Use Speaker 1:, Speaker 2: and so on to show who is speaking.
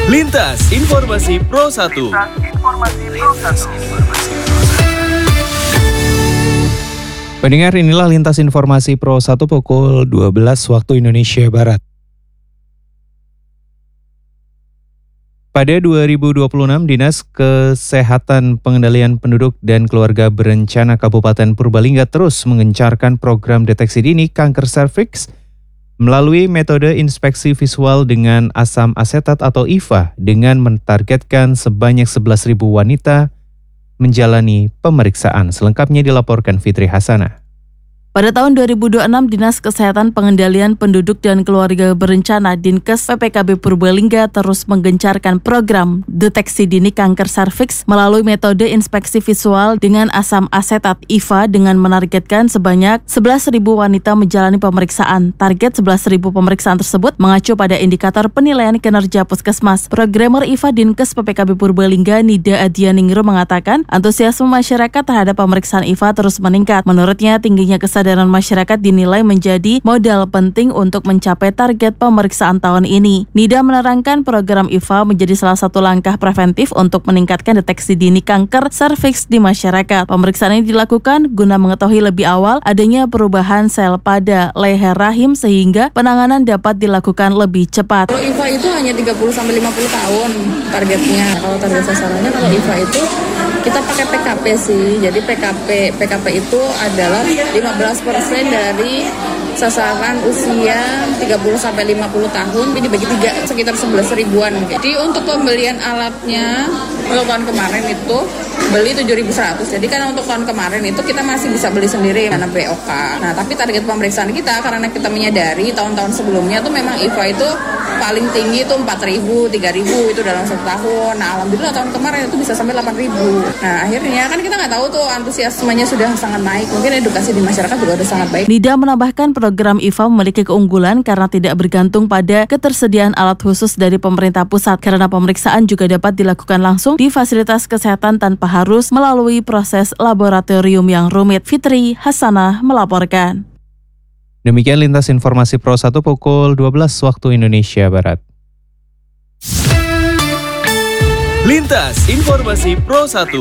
Speaker 1: Lintas Informasi Pro 1.
Speaker 2: Pendengar, inilah Lintas Informasi Pro 1 pukul 12 waktu Indonesia Barat. Pada 2026, Dinas Kesehatan Pengendalian Penduduk dan Keluarga Berencana Kabupaten Purbalingga terus mengencarkan program deteksi dini kanker serviks melalui metode inspeksi visual dengan asam asetat atau IVA dengan mentargetkan sebanyak 11.000 wanita menjalani pemeriksaan. Selengkapnya dilaporkan Fitri Hasanah.
Speaker 3: Pada tahun 2026, Dinas Kesehatan Pengendalian Penduduk dan Keluarga Berencana Dinkes PPKB Purbalingga terus menggencarkan program deteksi dini kanker serviks melalui metode inspeksi visual dengan asam asetat IVA dengan menargetkan sebanyak 11.000 wanita menjalani pemeriksaan. Target 11.000 pemeriksaan tersebut mengacu pada indikator penilaian kinerja puskesmas. Programmer IVA Dinkes PPKB Purbalingga Nida Adianingro mengatakan antusiasme masyarakat terhadap pemeriksaan IVA terus meningkat. Menurutnya, tingginya kesadaran masyarakat dinilai menjadi modal penting untuk mencapai target pemeriksaan tahun ini. Nida menerangkan program IVA menjadi salah satu langkah preventif untuk meningkatkan deteksi dini kanker serviks di masyarakat. Pemeriksaan ini dilakukan guna mengetahui lebih awal adanya perubahan sel pada leher rahim sehingga penanganan dapat dilakukan lebih cepat.
Speaker 4: Kalau IVA itu hanya 30-50 tahun targetnya. Kalau target sasarannya kalau IVA itu kita pakai PKP sih. Jadi PKP itu adalah 15% dari sasaran usia 30-50 tahun, ini dibagi 3 sekitar 11 ribuan. Jadi untuk pembelian alatnya untuk tahun kemarin itu beli 7.100. Jadi karena untuk tahun kemarin itu kita masih bisa beli sendiri karena BOK. Nah, tapi target pemeriksaan kita karena kita menyadari tahun-tahun sebelumnya tuh memang IVA itu paling tinggi itu 4.000, 3.000 itu dalam 1 tahun. Nah, alhamdulillah tahun kemarin itu bisa sampai 8.000. Nah, akhirnya kan kita nggak tahu tuh antusiasmenya sudah sangat naik. Mungkin edukasi di masyarakat juga udah sangat baik.
Speaker 3: Nida menambahkan program IVA memiliki keunggulan karena tidak bergantung pada ketersediaan alat khusus dari pemerintah pusat. Karena pemeriksaan juga dapat dilakukan langsung di fasilitas kesehatan tanpa harus melalui proses laboratorium yang rumit. Fitri Hasanah melaporkan.
Speaker 2: Demikian Lintas Informasi Pro 1 pukul 12 waktu Indonesia Barat.
Speaker 1: Lintas Informasi Pro 1.